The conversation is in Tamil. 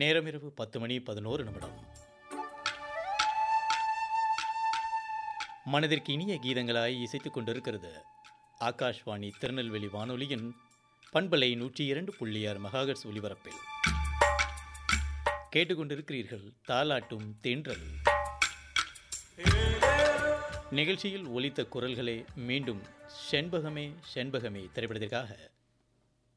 நேரம் இரவு 10:11. மனதிற்கு இனிய கீதங்களாய் இசைத்துக் கொண்டிருக்கிறது ஆகாஷ்வாணி திருநெல்வேலி வானொலியின் பண்பலை 102.6 மெகாஹெர்ட்ஸ் ஒலிபரப்பில் கேட்டுக்கொண்டிருக்கிறீர்கள் தாலாட்டும் தென்றல். நிகழ்ச்சியில் ஒலித்த குரல்களே மீண்டும் செண்பகமே செண்பகமே திரைப்படத்திற்காக